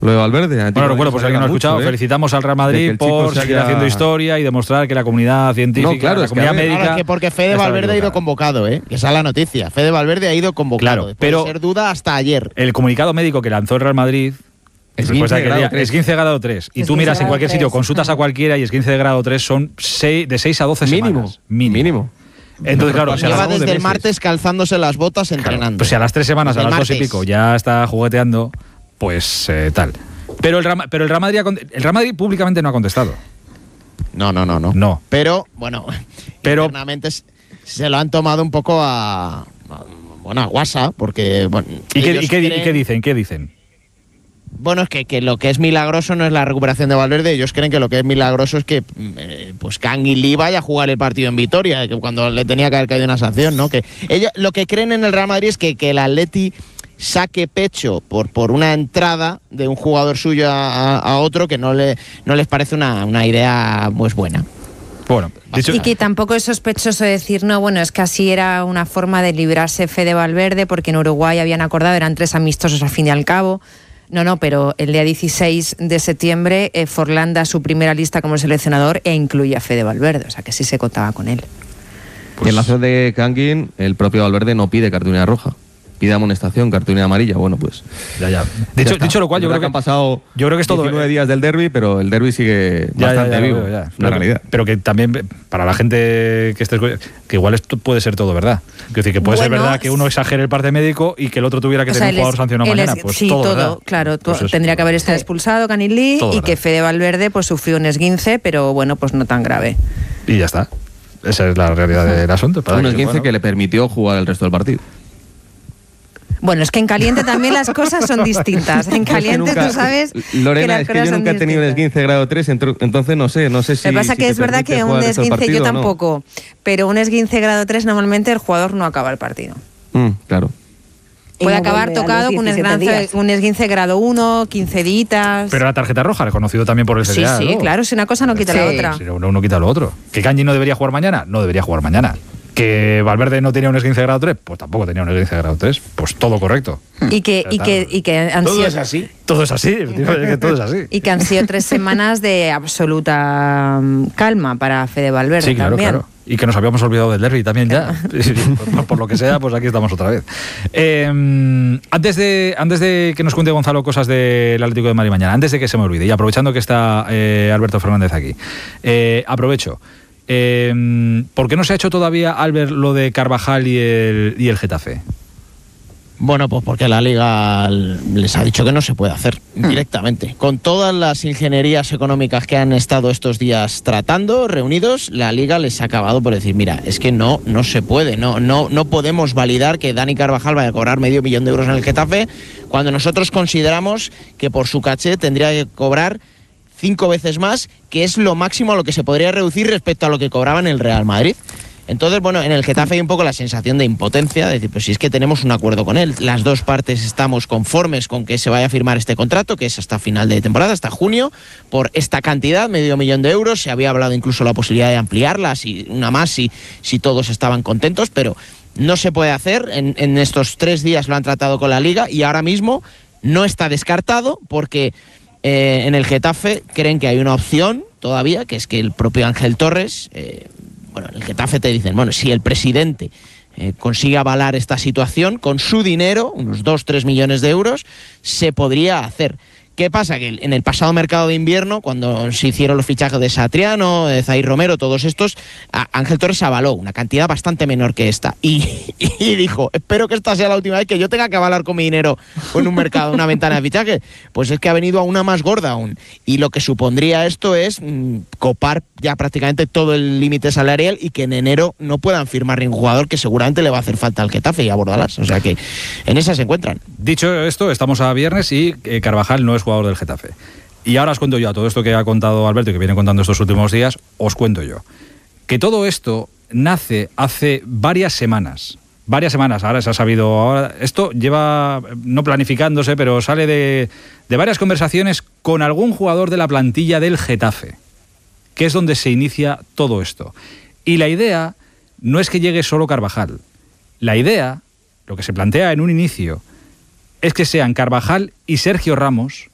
Lo de Valverde. Bueno, recuerdo, pues alguien no ha escuchado, felicitamos al Real Madrid por seguir haciendo historia y demostrar que la comunidad científica, la comunidad médica… Claro, es que porque Fede Valverde ha ido convocado, que esa es la noticia. Fede Valverde ha ido convocado. Claro, pero puede ser duda hasta ayer. El comunicado médico que lanzó el Real Madrid… Esguince de grado 3. Y tú miras en cualquier sitio, consultas a cualquiera y esguince de grado 3 son de 6 a 12 semanas. Mínimo. Entonces, claro, lleva desde el martes calzándose las botas entrenando. Pues si a las 3 semanas, a las 2 y pico, ya está jugueteando, pues tal. Pero el Real Madrid públicamente no ha contestado. No. Pero, bueno, internamente se lo han tomado un poco a guasa, porque… Bueno, ¿Y qué dicen? Bueno, es que lo que es milagroso no es la recuperación de Valverde. Ellos creen que lo que es milagroso es que pues Kangin Lee vaya a jugar el partido en Vitoria, que cuando le tenía que haber caído una sanción, ¿no? Que ellos lo que creen en el Real Madrid es que el Atleti saque pecho por una entrada de un jugador suyo a otro que no les parece una idea pues buena. Bueno, y que tampoco es sospechoso decir, no, bueno, es que así era una forma de librarse Fede Valverde, porque en Uruguay habían acordado, eran 3 amistosos al fin y al cabo. No, pero el día 16 de septiembre Forlán da su primera lista como seleccionador e incluye a Fede Valverde, o sea que sí se contaba con él. Pues, en la acción de Kangin, el propio Valverde no pide cartulina roja, pide amonestación, cartulina amarilla. Bueno, pues ya. Dicho lo cual, yo creo que han pasado 19 días del derbi, pero el derbi sigue bastante vivo. Una realidad. Pero que también, para la gente que esté… que igual esto puede ser todo verdad. Es decir, que puede ser verdad que uno exagere el parte médico y que el otro tuviera que tener un jugador sancionado mañana. Pues sí, todo claro. Pues tendría que haber estado expulsado Kangin Lee y verdad. Que Fede Valverde pues sufrió un esguince, pero bueno, pues no tan grave. Y ya está. Esa es la realidad del asunto. Un esguince que le permitió jugar el resto del partido. Bueno, es que en caliente también las cosas son distintas. En caliente tú sabes… Lorena, es que yo nunca he tenido un esguince de grado 3, entonces no sé si… Lo que pasa que es verdad que un esguince yo tampoco, pero un esguince de grado 3 normalmente el jugador no acaba el partido. Claro. Puede acabar tocado con un esguince grado 1, 15 días. Pero la tarjeta roja, reconocido también por el CDA. Sí, claro, si una cosa no quita la otra. Si uno quita lo otro. ¿Que Kangin no debería jugar mañana? No debería jugar mañana. ¿Que Valverde no tenía un esguince de grado 3? Pues tampoco tenía un esguince de grado 3. Pues todo correcto. Y que han todo sido… es así. Todo es así, todo es así. Y que han sido 3 semanas de absoluta calma para Fede Valverde. Sí, claro, también. claro. Y que nos habíamos olvidado del derbi también ya. Por lo que sea, pues aquí estamos otra vez. Antes de que nos cuente Gonzalo cosas del Atlético de Madrid mañana, antes de que se me olvide, y aprovechando que está Alberto Fernández aquí, aprovecho. ¿Por qué no se ha hecho todavía, Albert, lo de Carvajal y el Getafe? Bueno, pues porque la Liga les ha dicho que no se puede hacer directamente. Con todas las ingenierías económicas que han estado estos días tratando, reunidos, la Liga les ha acabado por decir, mira, es que no se puede, no podemos validar que Dani Carvajal vaya a cobrar $500 000 en el Getafe, cuando nosotros consideramos que por su caché tendría que cobrar 5 veces más, que es lo máximo a lo que se podría reducir respecto a lo que cobraba en el Real Madrid. Entonces, bueno, en el Getafe hay un poco la sensación de impotencia, de decir, pues si es que tenemos un acuerdo con él, las dos partes estamos conformes con que se vaya a firmar este contrato, que es hasta final de temporada, hasta junio, por esta cantidad, $500 000, se había hablado incluso la posibilidad de ampliarla, una más, si todos estaban contentos, pero no se puede hacer, en estos 3 días lo han tratado con la Liga y ahora mismo no está descartado porque en el Getafe creen que hay una opción todavía, que es que el propio Ángel Torres… Bueno, en el Getafe te dicen, bueno, si el presidente consigue avalar esta situación, con su dinero, unos 2-3 millones de euros, se podría hacer. ¿Qué pasa? Que en el pasado mercado de invierno, cuando se hicieron los fichajes de Satriano, de Zaire Romero, todos estos, Ángel Torres avaló una cantidad bastante menor que esta. Y dijo, espero que esta sea la última vez que yo tenga que avalar con mi dinero en un mercado, una ventana de fichaje. Pues es que ha venido a una más gorda aún. Y lo que supondría esto es copar ya prácticamente todo el límite salarial y que en enero no puedan firmar ningún jugador, que seguramente le va a hacer falta al Getafe y a Bordalás. O sea que en esa se encuentran. Dicho esto, estamos a viernes y Carvajal no es jugador del Getafe. Y ahora os cuento yo, a todo esto que ha contado Alberto y que viene contando estos últimos días, os cuento yo. Que todo esto nace hace varias semanas, ahora se ha sabido, ahora, esto lleva no planificándose, pero sale de varias conversaciones con algún jugador de la plantilla del Getafe, que es donde se inicia todo esto. Y la idea no es que llegue solo Carvajal. La idea, lo que se plantea en un inicio, es que sean Carvajal y Sergio Ramos